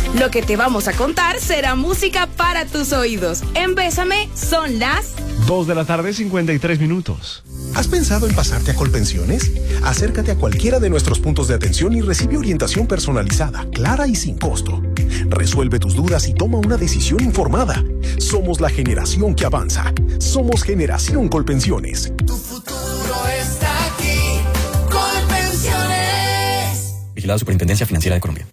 Lo que te vamos a contar será música para tus oídos. En Bésame son las 2:53 p.m. ¿Has pensado en pasarte a Colpensiones? Acércate a cualquiera de nuestros puntos de atención y recibe orientación personalizada, clara y sin costo. Resuelve tus dudas y toma una decisión informada. Somos la generación que avanza. Somos Generación Colpensiones. Tu futuro está aquí. Colpensiones. Vigilada Superintendencia Financiera de Colombia.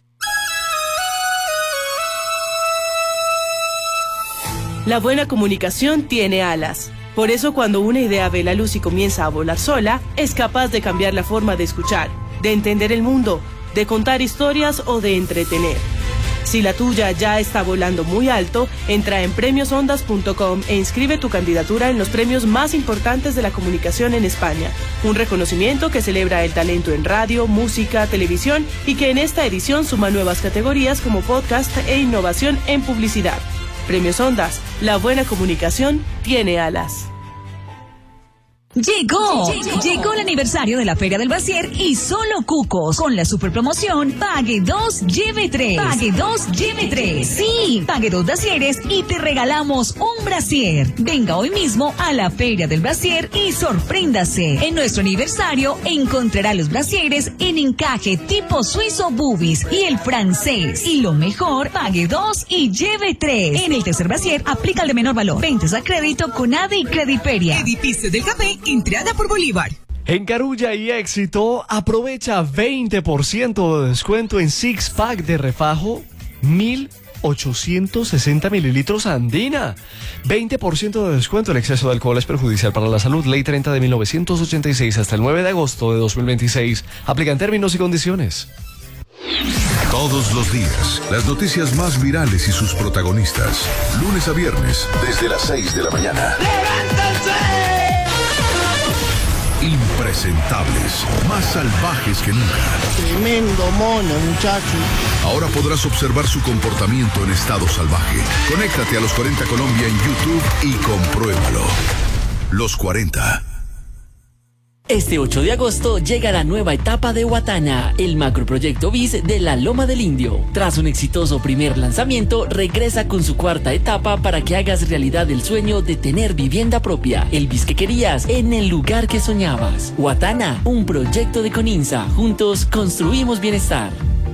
La buena comunicación tiene alas. Por eso, cuando una idea ve la luz y comienza a volar sola, es capaz de cambiar la forma de escuchar, de entender el mundo, de contar historias o de entretener. Si la tuya ya está volando muy alto, entra en premiosondas.com e inscribe tu candidatura en los premios más importantes de la comunicación en España. Un reconocimiento que celebra el talento en radio, música, televisión y que en esta edición suma nuevas categorías como podcast e innovación en publicidad. Premios Ondas, la buena comunicación tiene alas. Llegó el aniversario de la Feria del Brasier y Solo Cucos con la super promoción Pague 2, lleve 3. Pague 2, lleve 3. Sí, pague 2 brasieres y te regalamos un brasier. Venga hoy mismo a la Feria del Brasier y sorpréndase. En nuestro aniversario encontrará los brasieres en encaje tipo suizo boobies y el francés. Y lo mejor, pague 2 y lleve 3. En el tercer brasier aplica el de menor valor. Ventas a crédito con ADE y Crediperia. Edificio del Café, entrada por Bolívar. En Carulla y Éxito, aprovecha 20% de descuento en Six Pack de refajo 1.860 mililitros Andina. 20% de descuento. El exceso de alcohol es perjudicial para la salud. Ley 30 de 1986 hasta el 9 de agosto de 2026. Aplican términos y condiciones. Todos los días, las noticias más virales y sus protagonistas. Lunes a viernes, desde las 6 de la mañana. ¡Levántense! Impresentables, más salvajes que nunca. Tremendo mono, muchacho. Ahora podrás observar su comportamiento en estado salvaje. Conéctate a Los 40 Colombia en YouTube y compruébalo. Los 40. Este 8 de agosto llega la nueva etapa de Huatana, el macroproyecto BIS de la Loma del Indio. Tras un exitoso primer lanzamiento, regresa con su cuarta etapa para que hagas realidad el sueño de tener vivienda propia, el BIS que querías, en el lugar que soñabas. Huatana, un proyecto de Coninsa. Juntos construimos bienestar.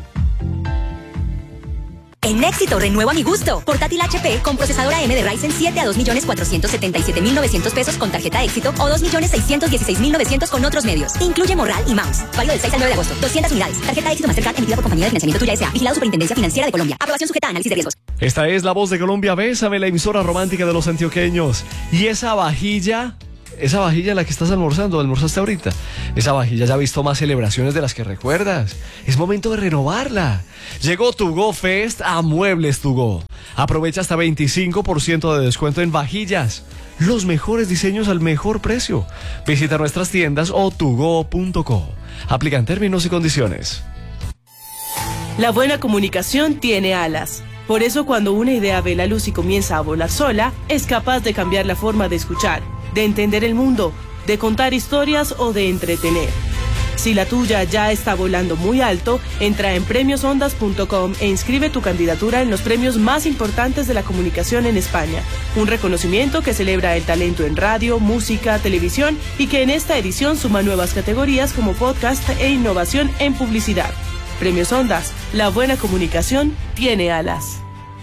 En Éxito renuevo mi gusto. Portátil HP con procesador AM de Ryzen 7 a 2.477.900 pesos con tarjeta Éxito o 2.616.900 con otros medios. Incluye morral y mouse. Válido del 6 al 9 de agosto. 200 unidades. Tarjeta Éxito Mastercard emitida por Compañía de Financiamiento Tuya S.A. Vigilado Superintendencia Financiera de Colombia. Aprobación sujeta a análisis de riesgos. Esta es La Voz de Colombia. Bésame, la emisora romántica de los antioqueños. Y esa vajilla en la que estás almorzaste ahorita, esa vajilla ya ha visto más celebraciones de las que recuerdas. Es momento de renovarla. Llegó Tu Go Fest a Muebles Tu Go. Aprovecha hasta 25% de descuento en vajillas. Los mejores diseños al mejor precio. Visita nuestras tiendas o tugo.co. Aplican términos y condiciones. La buena comunicación tiene alas. Por eso, cuando una idea ve la luz y comienza a volar sola, es capaz de cambiar la forma de escuchar, de entender el mundo, de contar historias o de entretener. Si la tuya ya está volando muy alto, entra en premiosondas.com e inscribe tu candidatura en los premios más importantes de la comunicación en España. Un reconocimiento que celebra el talento en radio, música, televisión y que en esta edición suma nuevas categorías como podcast e innovación en publicidad. Premios Ondas, la buena comunicación tiene alas.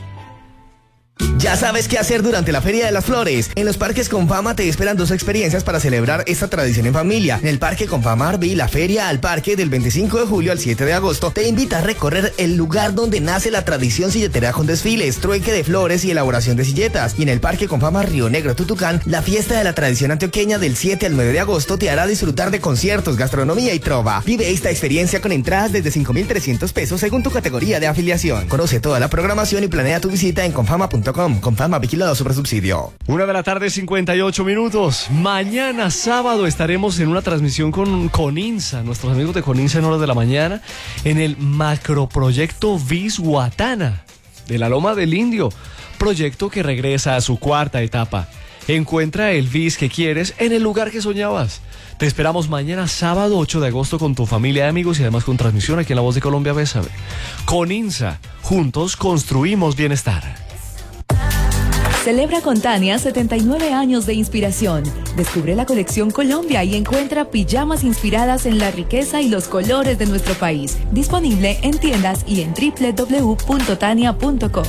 Ya sabes qué hacer durante la Feria de las Flores. En los parques Confama te esperan 2 experiencias para celebrar esta tradición en familia. En el Parque Confama Arby, la feria al parque del 25 de julio al 7 de agosto te invita a recorrer el lugar donde nace la tradición silletera con desfiles, trueque de flores y elaboración de silletas. Y en el Parque Confama Río Negro Tutucán, la fiesta de la tradición antioqueña del 7 al 9 de agosto te hará disfrutar de conciertos, gastronomía y trova. Vive esta experiencia con entradas desde 5.300 pesos según tu categoría de afiliación. Conoce toda la programación y planea tu visita en confama.com. Confama, vigilado supersubsidio. 1:58 p.m. Mañana sábado estaremos en una transmisión con Coninsa, nuestros amigos de Coninsa en horas de la mañana, en el macroproyecto BIS Huatana de la Loma del Indio. Proyecto que regresa a su cuarta etapa. Encuentra el BIS que quieres en el lugar que soñabas. Te esperamos mañana sábado 8 de agosto con tu familia y amigos y además con transmisión aquí en La Voz de Colombia. Bésame. Coninsa, Juntos construimos bienestar. Celebra con Tania 79 años de inspiración. Descubre la colección Colombia y encuentra pijamas inspiradas en la riqueza y los colores de nuestro país. Disponible en tiendas y en www.tania.co.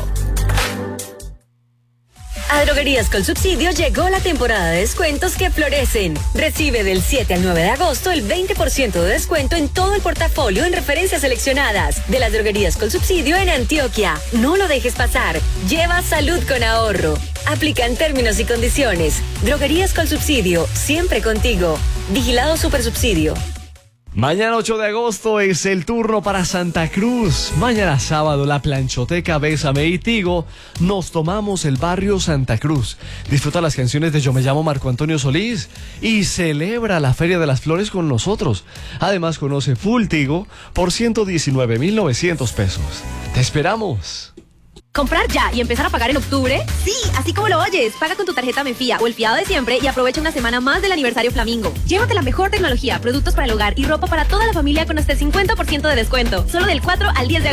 A Droguerías con Subsidio llegó la temporada de descuentos que florecen. Recibe del 7 al 9 de agosto el 20% de descuento en todo el portafolio en referencias seleccionadas de las Droguerías con Subsidio en Antioquia. No lo dejes pasar. Lleva salud con ahorro. Aplican términos y condiciones. Droguerías con Subsidio, siempre contigo. Vigilado Supersubsidio. Mañana 8 de agosto es el turno para Santa Cruz. Mañana sábado la planchoteca Bésame y Tigo nos tomamos el barrio Santa Cruz. Disfruta las canciones de Yo me llamo Marco Antonio Solís y celebra la Feria de las Flores con nosotros. Además conoce Full Tigo por 119.900 pesos. ¡Te esperamos! ¿Comprar ya y empezar a pagar en octubre? Sí, así como lo oyes. Paga con tu tarjeta Menfía o el fiado de siempre y aprovecha una semana más del aniversario Flamingo. Llévate la mejor tecnología, productos para el hogar y ropa para toda la familia con hasta el 50% de descuento. Solo del 4 al 10 de agosto.